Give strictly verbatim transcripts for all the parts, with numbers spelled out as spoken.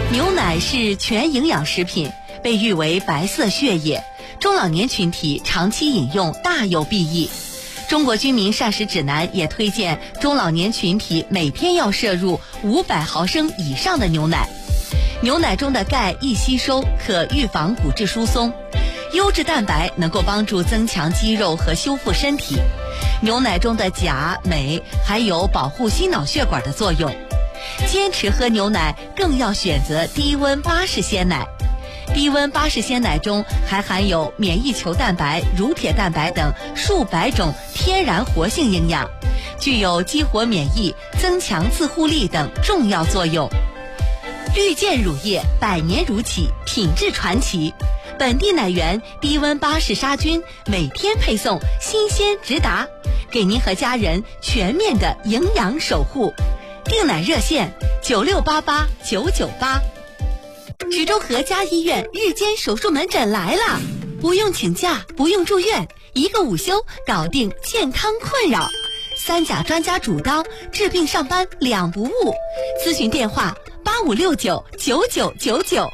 牛奶是全营养食品，被誉为白色血液，中老年群体长期饮用大有裨益。中国居民膳食指南也推荐中老年群体每天要摄入五百毫升以上的牛奶。牛奶中的钙易吸收，可预防骨质疏松；优质蛋白能够帮助增强肌肉和修复身体。牛奶中的钾、镁还有保护心脑血管的作用。坚持喝牛奶更要选择低温巴氏鲜奶。低温巴氏鲜奶中还含有免疫球蛋白、乳铁蛋白等数百种天然活性营养，具有激活免疫、增强自护力等重要作用。绿箭乳业百年乳企，品质传奇，本地奶源低温巴氏杀菌，每天配送，新鲜直达，给您和家人全面的营养守护。订奶热线九六八八九九八。徐州河家医院日间手术门诊来了，不用请假，不用住院，一个午休搞定健康困扰。三甲专家主刀，治病上班两不误。咨询电话八五六九九九九九。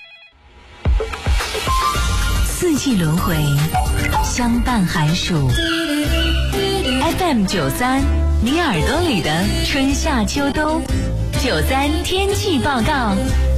四季轮回，相伴寒暑。F M 九三，你耳朵里的春夏秋冬。九三天气报告。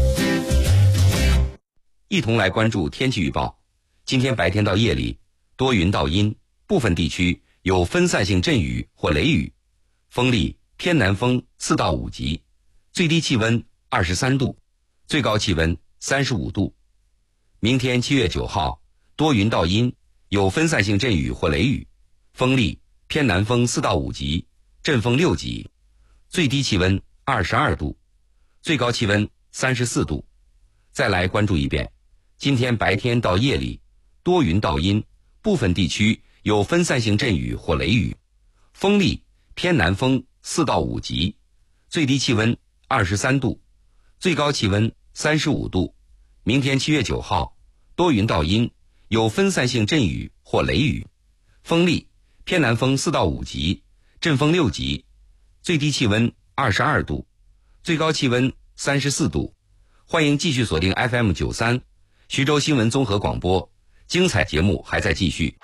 一同来关注天气预报。今天白天到夜里，多云到阴，部分地区有分散性阵雨或雷雨，风力偏南风四到五级，最低气温二十三度，最高气温三十五度。明天七月九号，多云到阴，有分散性阵雨或雷雨，风力偏南风四到五级，阵风六级，最低气温二十二度，最高气温三十四度。再来关注一遍，今天白天到夜里，多云到阴，部分地区有分散性阵雨或雷雨，风力偏南风四到五级，最低气温二十三度，最高气温三十五度。明天七月九号，多云到阴，有分散性阵雨或雷雨，风力偏南风四到五级，阵风六级，最低气温二十二度，最高气温三十四度。欢迎继续锁定 F M 九三，徐州新闻综合广播，精彩节目还在继续。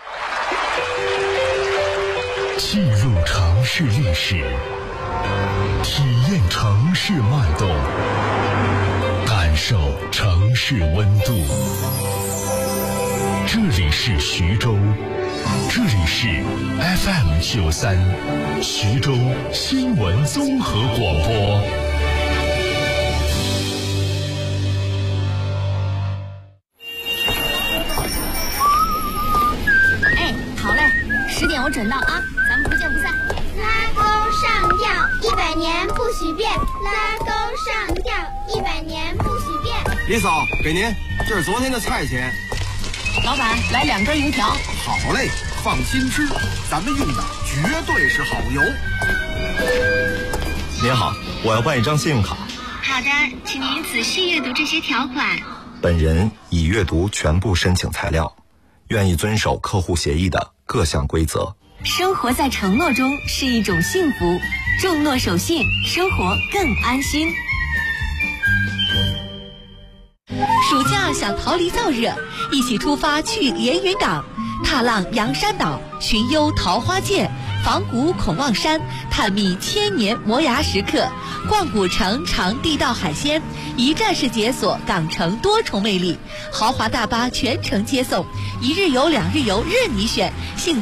记录城市历史，体验城市脉动，感受城市温度。这里是徐州，这里是 F M 九三，徐州新闻综合广播。 十点我准到啊，咱们不见不散。 拉钩上吊，一百年不许变。拉钩上吊，一百年不许变。 李嫂，给您，这是昨天的菜钱。 老板，来两根油条。 好嘞，放心吃，咱们用的绝对是好油。 您好，我要办一张信用卡。 好的，请您仔细阅读这些条款。 本人已阅读全部申请材料，愿意遵守客户协议的各项规则。 生活在承诺中是一种幸福，重诺守信，生活更安心。 暑假想逃离燥热，一起出发去连云港，踏浪阳山岛，寻幽桃花涧，访古孔望山，探秘千年磨牙石刻，逛古城尝地道海鲜，一站式解锁港城多重魅力，豪华大巴全程接送，一日游两日游任你选，幸